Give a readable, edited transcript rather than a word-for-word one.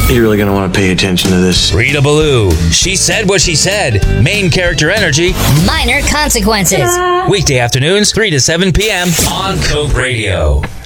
You're really gonna want to pay attention to this. Rita Ballou. She said what she said. Main character energy. Minor consequences. Weekday afternoons, 3 to 7 p.m. on Coke Radio.